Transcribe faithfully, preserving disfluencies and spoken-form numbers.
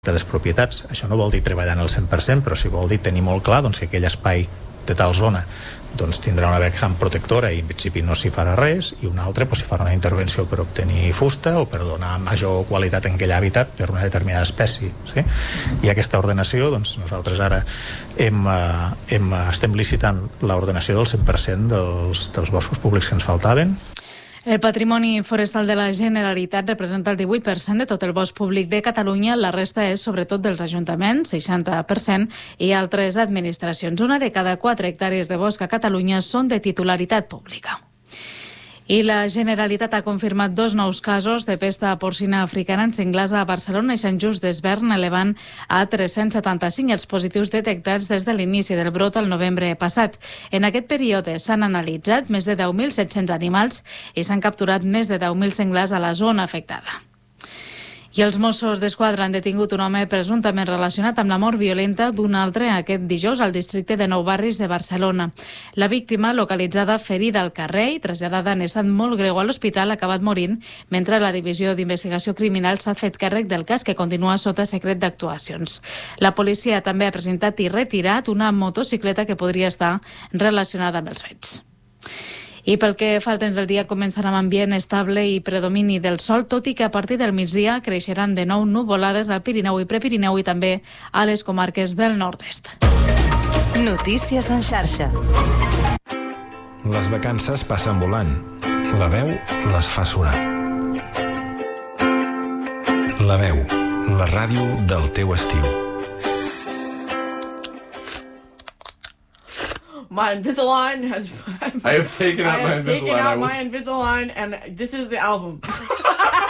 de les propietats. Això no vol dir treballar en el cent per cent, però sí vol dir tenir molt clar doncs, que aquell espai de tal zona doncs, tindrà una vessant protectora i en principi no s'hi farà res, i un altre doncs, s'hi farà una intervenció per obtenir fusta o per donar major qualitat en aquell hàbitat per una determinada espècie. Sí? I aquesta ordenació, doncs, nosaltres ara hem, eh, hem, estem licitant l'ordenació del cent per cent dels, dels boscos públics que ens faltaven. El patrimoni forestal de la Generalitat representa el divuit per cent de tot el bosc públic de Catalunya, la resta és sobretot dels ajuntaments, seixanta per cent, i altres administracions. Una de cada quatre hectàrees de bosc a Catalunya són de titularitat pública. I la Generalitat ha confirmat dos nous casos de pesta porcina africana en senglars a Barcelona i Sant Just d'Esvern, elevant a tres-cents setanta-cinc els positius detectats des de l'inici del brot el novembre passat. En aquest període s'han analitzat més de deu mil set-cents animals i s'han capturat més de deu mil senglars a la zona afectada. I els Mossos d'Esquadra han detingut un home presumptament relacionat amb la mort violenta d'un altre aquest dijous al districte de Nou Barris de Barcelona. La víctima, localitzada ferida al carrer i traslladada en estat molt greu a l'hospital, ha acabat morint, mentre la Divisió d'Investigació Criminal s'ha fet càrrec del cas, que continua sota secret d'actuacions. La policia també ha presentat i retirat una motocicleta que podria estar relacionada amb els fets. I pel que fa al temps del dia, començarà amb ambient estable i predomini del sol, tot i que a partir del migdia creixeran de nou nuvolades al Pirineu i Prepirineu i també a les comarques del nord-est. Notícies en xarxa. Les vacances passen volant. La veu les fa sonar. La veu, la ràdio del teu estiu. My Invisalign has... I have taken out I my have taken Invisalign. out I will... my Invisalign, and this is the album.